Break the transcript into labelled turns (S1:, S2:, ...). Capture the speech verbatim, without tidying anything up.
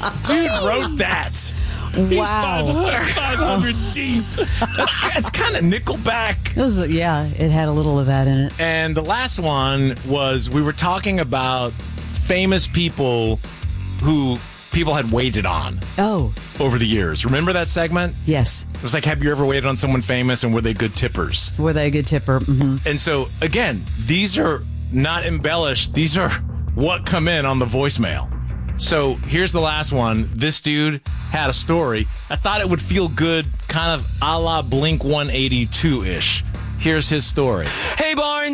S1: Dude wrote that. He's
S2: Wow.
S1: five hundred deep. That's, that's kind of Nickelback.
S2: It was, yeah, it had a little of that in it.
S1: And the last one was we were talking about famous people who people had waited on
S2: Oh,
S1: over the years. Remember that segment?
S2: yes.
S1: It was like, have you ever waited on someone famous and were they good tippers?
S2: Were they a good tipper? Mm-hmm.
S1: And so, again, these are not embellished. These are what come in on the voicemail. So here's the last one. This dude had a story. I thought it would feel good, kind of a la Blink one eighty-two-ish. Here's his story.
S3: Hey, Barnes.